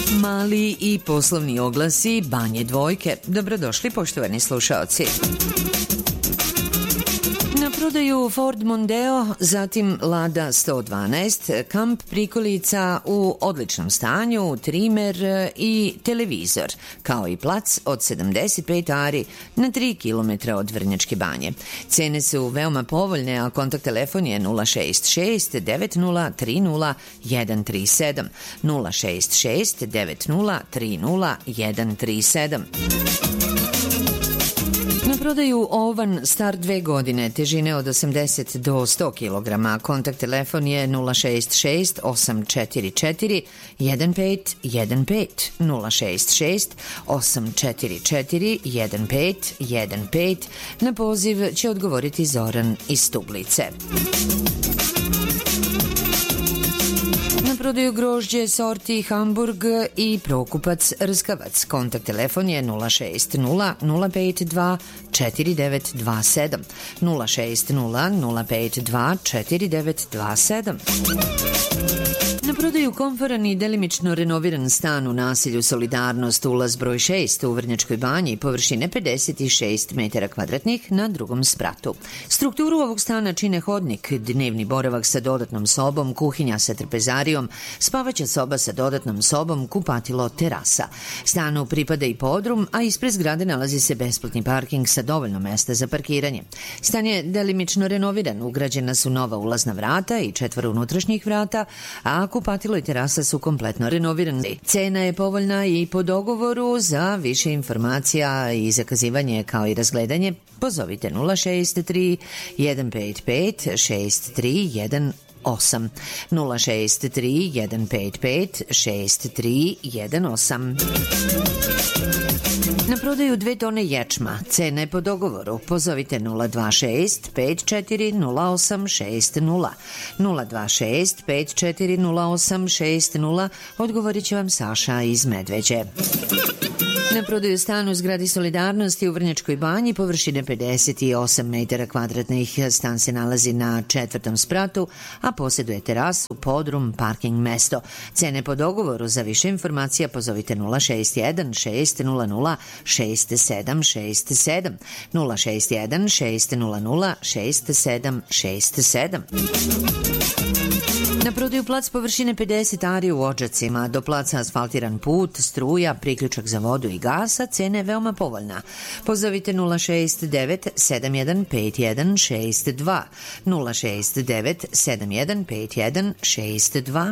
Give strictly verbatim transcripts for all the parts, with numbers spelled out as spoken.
Mali i poslovni oglasi Banje Dvojke. Dobrodošli poštovani slušaoci. Na prodaju Ford Mondeo, zatim Lada sto dvanaest, kamp prikolica u odličnom stanju, trimer i televizor, kao i plac od sedamdeset pet ari na tri kilometra od Vrnjačke Banje. Cene su veoma povoljne, a kontakt telefon je nula šest šest devet nula tri nula jedan tri sedam, nula šest šest devet nula tri nula jedan tri sedam. Na prodaju ovan star dve godine, težine od osamdeset do sto kilograma. Kontakt telefon je nula šest šest osam četiri četiri jedan pet jedan pet, nula šest šest osam četiri četiri jedan pet jedan pet. Na poziv će odgovoriti Zoran iz Stublice. Na prodaju grožđe sorti Hamburg i Prokupac Rskavac. Kontakt telefon je nula šest nula nula pet dva četiri devet dva sedam, nula šest nula nula pet dva četiri devet dva sedam. Na prodaju komforan i delimično renoviran stan u naselju Solidarnost, ulaz broj šest u Vrnjačkoj Banji, površine pedeset šest metara kvadratnih na drugom spratu. Strukturu ovog stana čine hodnik, dnevni boravak sa dodatnom sobom, kuhinja sa trpezarijom, spavaća soba sa dodatnom sobom, kupatilo, terasa. Stanu pripada i podrum, a ispred zgrade nalazi se besplatni parking sa dovoljno mesta za parkiranje. Stan je delimično renoviran, ugrađena su nova ulazna vrata i četvoro unutrašnjih vrata, a kupatilo i terasa su kompletno renovirani. Cena je povoljna i po dogovoru. Za više informacija i zakazivanje kao i razgledanje pozovite nula šest tri jedan pet pet šest tri jedan osam, nula šest tri jedan pet pet šest tri jedan osam. Na prodaju dve tone ječma, cene po dogovoru, pozovite nula dva šest pet četiri nula osam šest nula, nula dva šest pet četiri nula osam šest nula, odgovorit će vam Saša iz Medveđe. Na prodaju stan u zgradi Solidarnosti u Vrnjačkoj Banji, površine pedeset osam metara kvadratnih. Stan se nalazi na četvrtom spratu, a posjeduje terasu, podrum, parking mesto. Cene po dogovoru. Za više informacija pozovite nula šest jedan šest nula nula šest sedam šest sedam, nula šest jedan šest nula nula šest sedam šest sedam. Na prodaju plac površine pedeset ari u Odžacima, do placa asfaltiran put, struja, priključak za vodu i gasa, cena je veoma povoljna. Pozovite nula šest devet sedam jedan pet jedan šest dva, nula šest devet sedam jedan pet jedan šest dva.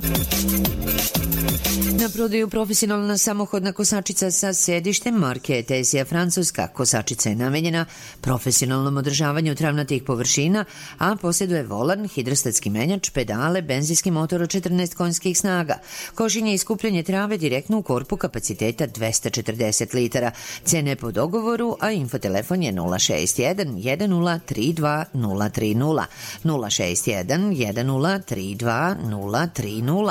Na prodaju profesionalna samohodna kosačica sa sedištem marke Tesija Francuska. Kosačica je namenjena profesionalnom održavanju travnatih površina, a posjeduje volan, hidrostatski menjač, pedale, benzinski motor od četrnaest konjskih snaga. Košenje i skupljanje trave direktno u korpu kapaciteta dvesta četrdeset litara. Cene po dogovoru, a infotelefon je nula šest jedan jedan nula tri dva nula tri nula, nula šest jedan jedan nula tri dva nula tri nula.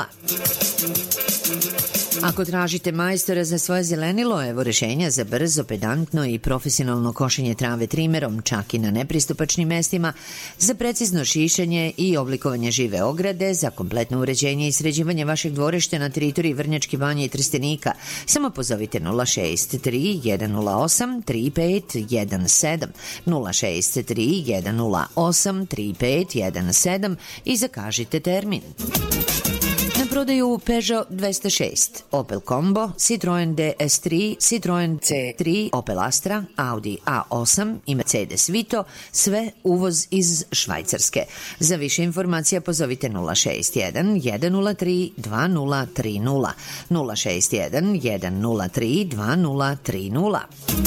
Ako tražite majstora za svoje zelenilo, evo rešenja za brzo, pedantno i profesionalno košenje trave trimerom, čak i na nepristupačnim mestima, za precizno šišanje i oblikovanje žive ograde, za kompletno uređenje i sređivanje vašeg dvorišta na teritoriji Vrnjačke Banje i Trstenika. Samo pozovite nula šest tri jedan nula osam tri pet jedan sedam, nula šest tri jedan nula osam tri pet jedan sedam i zakažite termin. Na prodaju Peugeot dvesta šest, Opel Combo, Citroen D S tri, Citroen C tri, Opel Astra, Audi A osam i Mercedes Vito, sve uvoz iz Švajcarske. Za više informacija pozovite nula šest jedan jedan nula tri dva nula tri nula, nula šest jedan jedan nula tri dva nula tri nula.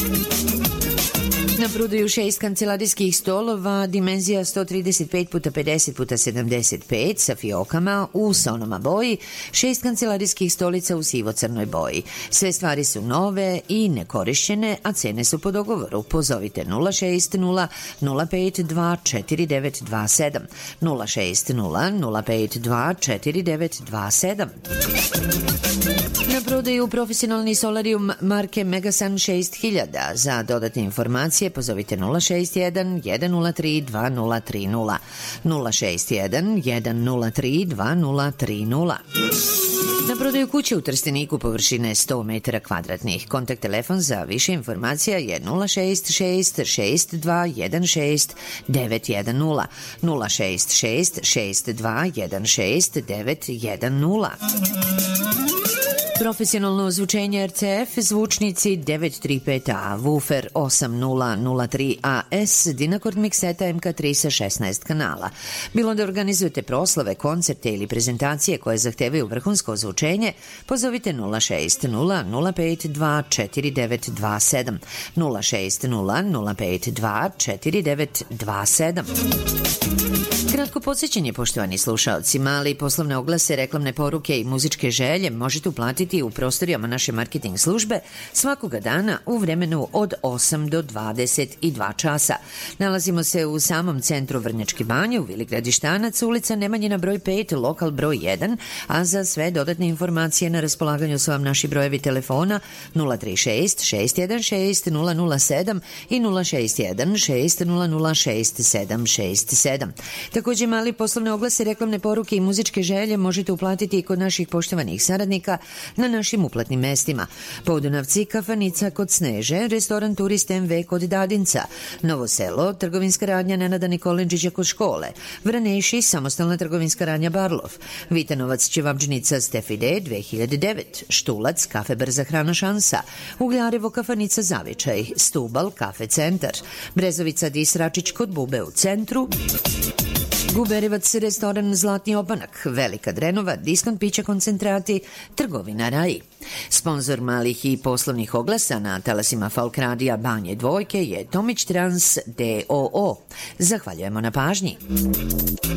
Na prodaju šest kancelarijskih stolova, dimenzija sto trideset pet puta pedeset puta sedamdeset pet sa fiokama u sonoma boji, šest kancelarijskih stolica u sivo-crnoj boji. Sve stvari su nove i nekorišćene, a cene su po dogovoru. Pozovite nula šest nula nula pet dva četiri devet dva sedam, nula šest nula nula pet dva četiri devet dva sedam. Na prodaju profesionalni solarium marke Megasun šest hiljada. Za dodatne informacije pozovite nula šest jedan jedan nula tri dva nula tri nula, nula šest jedan jedan nula tri dva nula tri nula. Na prodaju kuće u Trsteniku površine sto metara kvadratnih. Kontakt telefon za više informacija je nula šest šest šest dva jedan šest devet jedan nula, nula šest šest šest dva jedan šest devet jedan nula. Profesionalno ozvučenje R C F, zvučnici devet tri pet A, woofer osam nula nula tri A S, Dynacord mikseta M K tri sa šesnaest kanala. Bilo da organizujete proslave, koncerte ili prezentacije koje zahtevaju vrhunsko ozvučenje, pozovite nula šest nula nula pet dva četiri devet dva sedam, nula šest nula nula pet dva četiri devet dva sedam. Kratko podsjećanje, poštovani slušaoci, mali poslovne oglase, reklamne poruke i muzičke želje možete uplatiti u prostorijama naše marketing službe svakoga dana u vremenu od osam do dvadeset dva časa. Nalazimo se u samom centru Vrnjačke Banje, u Vili Gradištanac, ulica Nemanjina broj pet, lokal broj jedan, a za sve dodatne informacije na raspolaganju su vam naši brojevi telefona nula tri šest šest jedan šest nula nula sedam i nula šest jedan šest nula nula šest sedam šest sedam. Takođe, mali poslovne oglase, reklamne poruke i muzičke želje možete uplatiti i kod naših poštovanih saradnika na našim uplatnim mestima. Podunavci, kafanica kod Sneže, restoran Turist M V kod Dadinca, Novo Selo, trgovinska radnja Nenada Nikolenčića kod škole, Vraneši, samostalna trgovinska radnja Barlov, Vitanovac, ćevabdžnica Stefide dve hiljade devet, Štulac, kafe Brza hrana Šansa, Ugljarevo, kafanica Zavičaj, Stubal, kafe Centar, Brezovica Disračić kod Bube u centru, Guberevac, restoran Zlatni obanak, Velika Drenova, diskont pića koncentrati, trgovina Raj. Sponzor malih i poslovnih oglasa na talasima Folk radija Banje Dvojke je Tomić Trans D O O. Zahvaljujemo na pažnji.